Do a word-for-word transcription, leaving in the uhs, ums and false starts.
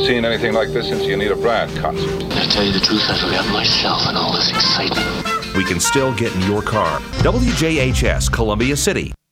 seen anything like this since the Anita Bryant concert. To tell you the truth, I forgot myself in all this excitement. We can still get in your car. W J H S, Columbia City.